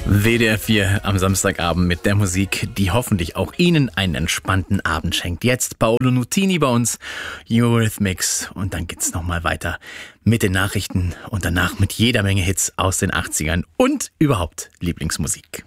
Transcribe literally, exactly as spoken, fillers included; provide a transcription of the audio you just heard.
W D R vier am Samstagabend mit der Musik, die hoffentlich auch Ihnen einen entspannten Abend schenkt. Jetzt Paolo Nutini bei uns, Eurythmics, und dann geht's nochmal weiter mit den Nachrichten und danach mit jeder Menge Hits aus den achtzigern und überhaupt Lieblingsmusik.